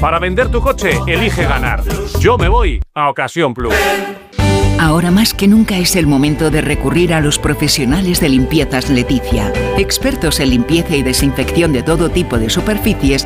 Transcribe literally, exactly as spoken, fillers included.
Para vender tu coche, elige ganar. Yo me voy a Ocasión Plus. Ahora más que nunca es el momento de recurrir a los profesionales de Limpiezas Leticia. Expertos en limpieza y desinfección de todo tipo de superficies